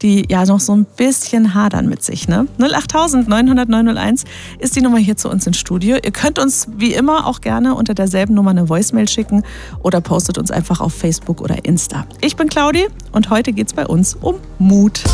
die ja noch so ein bisschen hadern mit sich. Ne? 08000 900 901 ist die Nummer hier zu uns ins Studio. Ihr könnt uns wie immer auch gerne unter derselben Nummer eine Voicemail schicken oder postet uns einfach auf Facebook oder Insta. Ich bin Claudi und heute geht es bei uns um Mut.